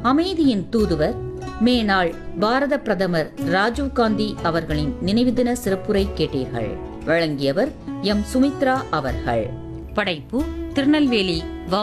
அமைதியின் தூதுவர் மேனாள் பாரத பிரதமர் ராஜீவ்காந்தி அவர்களின் நினைவு தின சிறப்புரை கேட்டீர்கள். வழங்கியவர் எம். சுமித்ரா அவர்கள். படைப்பு திருநெல்வேலி வ.